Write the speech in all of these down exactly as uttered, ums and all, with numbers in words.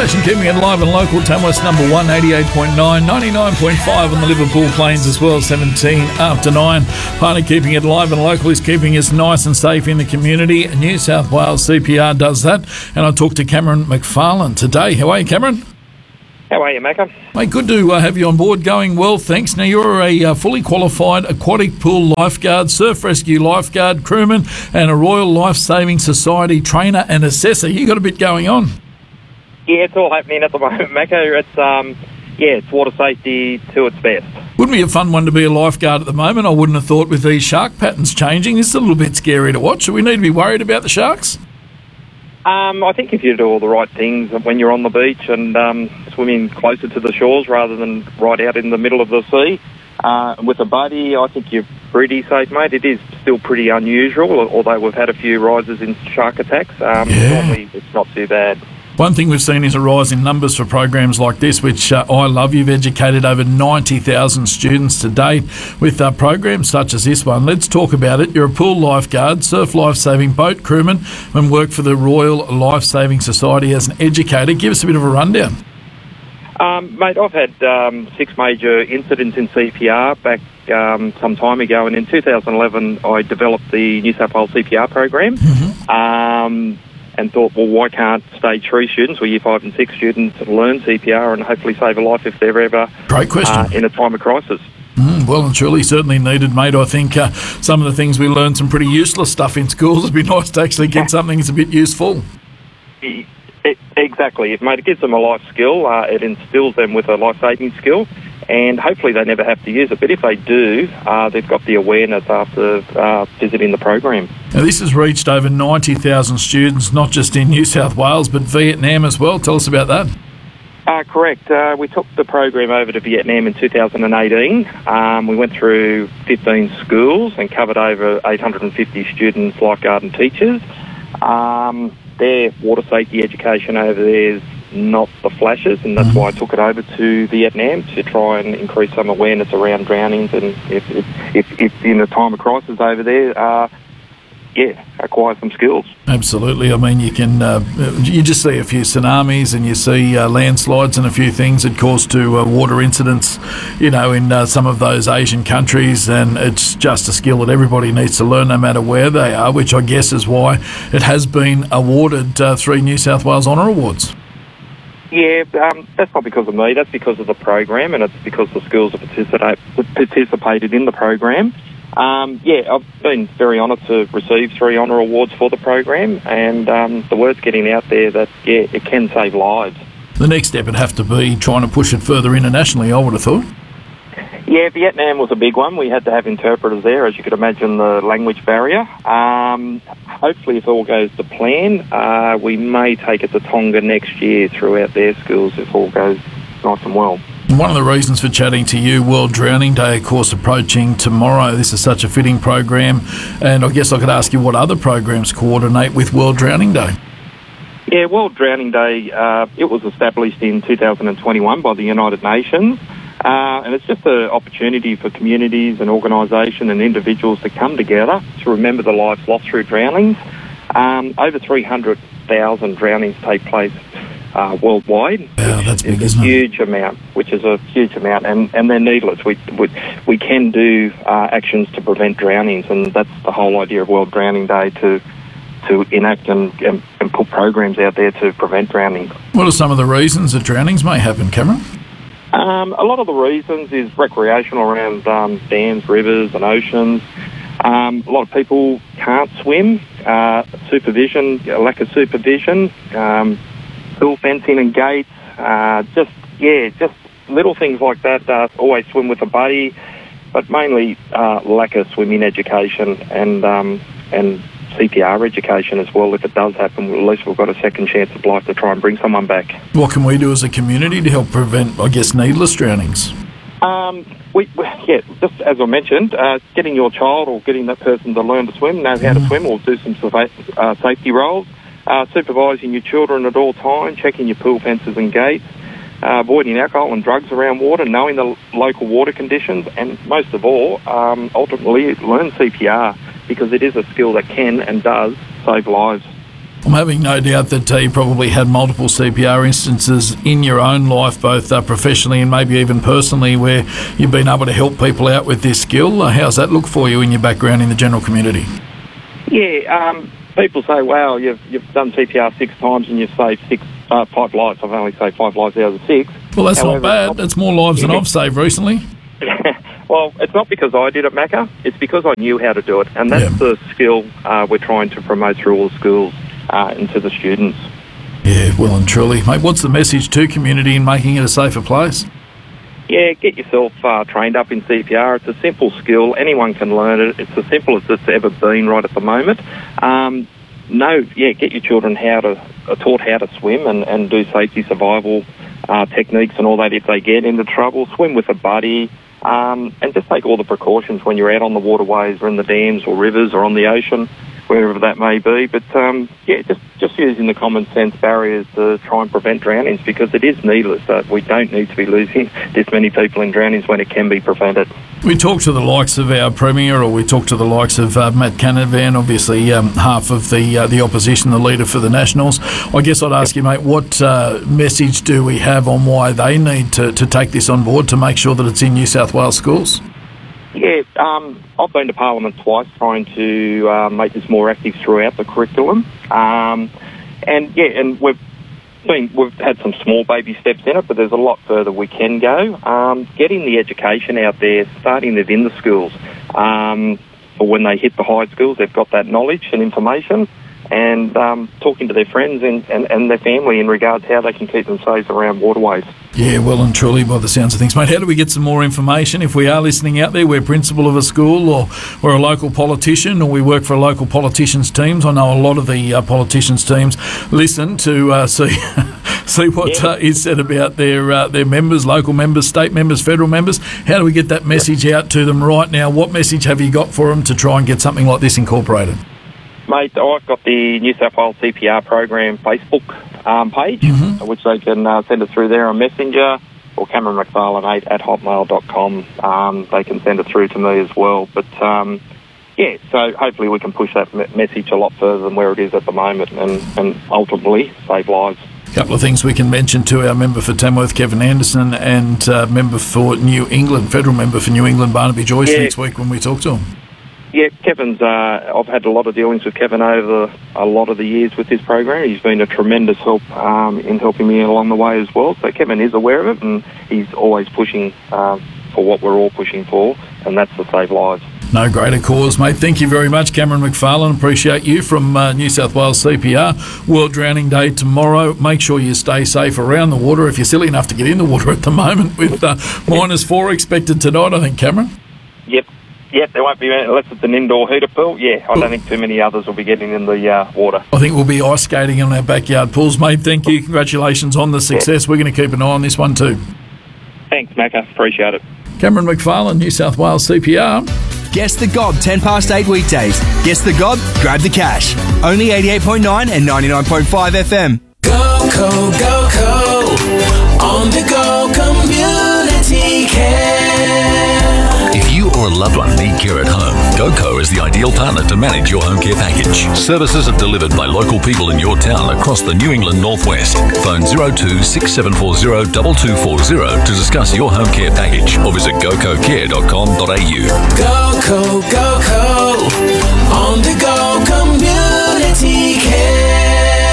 station keeping it live and local. Tamworth's number one, eighty-eight point nine, ninety-nine point five on the Liverpool Plains as well, seventeen after nine. Part of keeping it live and local is keeping us nice and safe in the community. New South Wales C P R does that. And I talked to Cameron McFarlane today. How are you, Cameron? How are you, Macca? Mate, good to uh, have you on board. Going well, thanks. Now, you're a uh, fully qualified aquatic pool lifeguard, surf rescue lifeguard, crewman, and a Royal Life Saving Society trainer and assessor. You got a bit going on. Yeah, it's all happening at the moment, Macca. It's um, yeah, it's water safety to its best. Wouldn't be a fun one to be a lifeguard at the moment. I wouldn't have thought with these shark patterns changing. It's a little bit scary to watch. Do we need to be worried about the sharks? Um, I think if you do all the right things when you're on the beach and um, swimming closer to the shores rather than right out in the middle of the sea, uh, with a buddy, I think you're pretty safe, mate. It is still pretty unusual, although we've had a few rises in shark attacks. Um, Yeah. Normally it's not too bad. One thing we've seen is a rise in numbers for programs like this, which uh, I love. You've educated over ninety thousand students to date with uh, programs such as this one. Let's talk about it. You're a pool lifeguard, surf life-saving boat crewman, and work for the Royal Life Saving Society as an educator. Give us a bit of a rundown. Um, mate, I've had um, six major incidents in C P R back um, some time ago, and in two thousand eleven I developed the New South Wales C P R program. Mm-hmm. Um, and thought, well, why can't stage three students or year five and six students learn C P R and hopefully save a life if they're ever Great question. Uh, in a time of crisis? Mm, well and truly, certainly needed, mate. I think uh, some of the things we learn, some pretty useless stuff in schools. It'd be nice to actually get something that's a bit useful. It, it, exactly. It, mate, it gives them a life skill. Uh, it instills them with a life-saving skill, and hopefully they never have to use it. But if they do, uh, they've got the awareness after uh, visiting the program. Now, this has reached over ninety thousand students, not just in New South Wales, but Vietnam as well. Tell us about that. Uh, correct. Uh, we took the program over to Vietnam in two thousand eighteen. Um, we went through fifteen schools and covered over eight hundred fifty students, lifeguard and teachers. Um, their water safety education over there is not the flashes, and that's why I took it over to Vietnam to try and increase some awareness around drownings, and if if, if, if in a time of crisis over there, uh, yeah, acquire some skills. Absolutely. I mean, you can uh, you just see a few tsunamis and you see uh, landslides and a few things that cause to uh, water incidents, you know, in uh, some of those Asian countries, and it's just a skill that everybody needs to learn no matter where they are, which I guess is why it has been awarded uh, three New South Wales Honour Awards. Yeah, um, that's not because of me. That's because of the program, and it's because the schools have participate, participated in the program. Um, yeah, I've been very honoured to receive three honour awards for the program, and um, the word's getting out there that, yeah, it can save lives. The next step would have to be trying to push it further internationally, I would have thought. Yeah, Vietnam was a big one. We had to have interpreters there, as you could imagine, the language barrier. Um, hopefully, if all goes to plan, uh, we may take it to Tonga next year throughout their schools if all goes nice and well. One of the reasons for chatting to you, World Drowning Day, of course, approaching tomorrow. This is such a fitting program, and I guess I could ask you what other programs coordinate with World Drowning Day. Yeah, World Drowning Day, uh, it was established in two thousand twenty-one by the United Nations. Uh, and it's just an opportunity for communities and organisations and individuals to come together to remember the lives lost through drownings. Um, over three hundred thousand drownings take place uh, worldwide. Wow, that's big, isn't it? It's a huge amount, which is a huge amount, and, and they're needless. We, we, we can do uh, actions to prevent drownings, and that's the whole idea of World Drowning Day, to to enact and, and, and put programs out there to prevent drowning. What are some of the reasons that drownings may happen, Cameron? Um, a lot of the reasons is recreational around um, dams, rivers and oceans. Um, a lot of people can't swim, uh, supervision, lack of supervision, um, pool fencing and gates, uh, just, yeah, just little things like that. Uh, always swim with a buddy, but mainly uh, lack of swimming education and um, and C P R education as well. If it does happen, at least we've got a second chance of life to try and bring someone back. What can we do as a community to help prevent, I guess, needless drownings? Um, we, we, yeah, just as I mentioned, uh, getting your child or getting that person to learn to swim, know how to swim, or do some uh, safety roles, uh, supervising your children at all times, checking your pool fences and gates, uh, avoiding alcohol and drugs around water, knowing the local water conditions, and most of all, um, ultimately learn C P R, because it is a skill that can and does save lives. I'm having no doubt that uh, you probably had multiple C P R instances in your own life, both uh, professionally and maybe even personally, where you've been able to help people out with this skill. Uh, how's that look for you in your background in the general community? Yeah, um, people say, wow, you've, you've done C P R six times and you've saved six, uh, five lives. I've only saved five lives out of six. Well, that's However, not bad. That's more lives than I've saved recently. Well, it's not because I did it, Macca. It's because I knew how to do it. And that's yeah. the skill uh, we're trying to promote through all the schools uh, and to the students. Yeah, well and truly. Mate, what's the message to community in making it a safer place? Yeah, get yourself uh, trained up in C P R. It's a simple skill. Anyone can learn it. It's as simple as it's ever been right at the moment. Um, no, yeah, get your children how to uh, taught how to swim and, and do safety survival uh, techniques and all that if they get into trouble. Swim with a buddy. Um, and just take all the precautions when you're out on the waterways or in the dams or rivers or on the ocean, wherever that may be. But, um, yeah, just, just using the common sense barriers to try and prevent drownings, because it is needless. Uh, we don't need to be losing this many people in drownings when it can be prevented. We talk to the likes of our Premier, or we talk to the likes of uh, Matt Canavan, obviously um, half of the uh, the opposition, the leader for the Nationals. I guess I'd ask you, mate, what uh, message do we have on why they need to, to take this on board to make sure that it's in New South Wales schools? Yeah, um, I've been to Parliament twice trying to uh, make this more active throughout the curriculum. Um, and, yeah, and we've been, we've had some small baby steps in it, but there's a lot further we can go. Um, getting the education out there, starting it in the schools. Um, for when they hit the high schools, they've got that knowledge and information, and um, talking to their friends and, and, and their family in regards to how they can keep them safe around waterways. Yeah, well and truly by the sounds of things. Mate, how do we get some more information if we are listening out there? We're principal of a school, or we're a local politician, or we work for a local politicians' teams. I know a lot of the uh, politicians' teams listen to uh, see see what yeah. uh, is said about their uh, their members, local members, state members, federal members. How do we get that message out to them right now? What message have you got for them to try and get something like this incorporated? Mate, I've got the New South Wales C P R program Facebook um, page, mm-hmm. which they can uh, send it through there on Messenger, or Cameron McFarlane eight at hotmail dot com. Um, they can send it through to me as well. But, um, yeah, so hopefully we can push that me- message a lot further than where it is at the moment, and, and ultimately save lives. A couple of things we can mention to our member for Tamworth, Kevin Anderson, and uh, member for New England, federal member for New England, Barnaby Joyce, yeah. next week when we talk to him. Yeah, Kevin's, uh, I've had a lot of dealings with Kevin over a lot of the years with this program. He's been a tremendous help um, in helping me along the way as well. So Kevin is aware of it, and he's always pushing uh, for what we're all pushing for, and that's to save lives. No greater cause, mate. Thank you very much, Cameron McFarlane. Appreciate you from uh, New South Wales C P R. World Drowning Day tomorrow. Make sure you stay safe around the water if you're silly enough to get in the water at the moment with uh, minus four expected tonight, I think, Cameron. Yep. Yeah, there won't be, unless it's an indoor heater pool. Yeah, I don't think too many others will be getting in the uh, water. I think we'll be ice skating in our backyard pools, mate. Thank you. Congratulations on the success. Yeah. We're going to keep an eye on this one too. Thanks, Macca. Appreciate it. Cameron McFarlane, New South Wales C P R. Guess the Gob, ten past eight weekdays. Guess the Gob, grab the cash. Only eighty-eight point nine and ninety-nine point five F M. Go, go, go, go. On the go, community care. If you or a loved one need care at home, GoCo is the ideal partner to manage your home care package. Services are delivered by local people in your town across the New England Northwest. Phone zero two six seven four zero two two four zero to discuss your home care package, or visit go co care dot com dot a u. GoCo, GoCo, on the go, community care.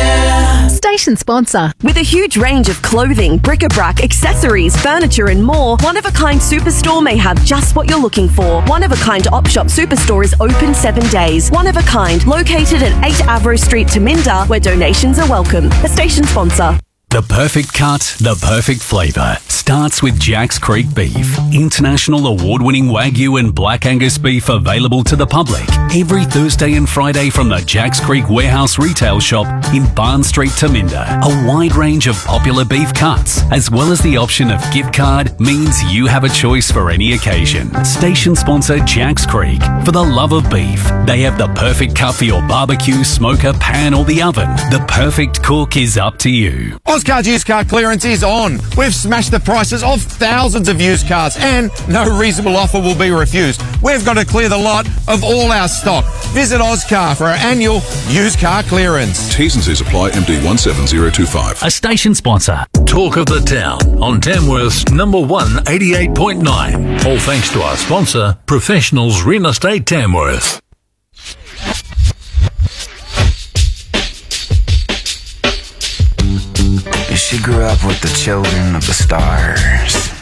Station sponsor. With a huge range of clothing, bric-a-brac, accessories, furniture and more, One of a Kind Superstore may have just what you're looking for. One of a Kind Op Shop Superstore is open seven days. One of a Kind, located at eight Avro Street, Taminda, where donations are welcome. A station sponsor. The perfect cut, the perfect flavour starts with Jack's Creek Beef. International award-winning Wagyu and Black Angus beef available to the public every Thursday and Friday from the Jack's Creek Warehouse Retail Shop in Barn Street, Taminda. A wide range of popular beef cuts, as well as the option of gift card, means you have a choice for any occasion. Station sponsor Jack's Creek. For the love of beef, they have the perfect cut for your barbecue, smoker, pan or the oven. The perfect cook is up to you. On Ozcar's used car clearance is on. We've smashed the prices of thousands of used cars and no reasonable offer will be refused. We've got to clear the lot of all our stock. Visit Ozcar for our annual used car clearance. T's and C's apply. M D one seven zero two five. A station sponsor. Talk of the town on Tamworth's number one eighty-eight point nine. All thanks to our sponsor, Professionals Real Estate Tamworth. She grew up with the children of the stars.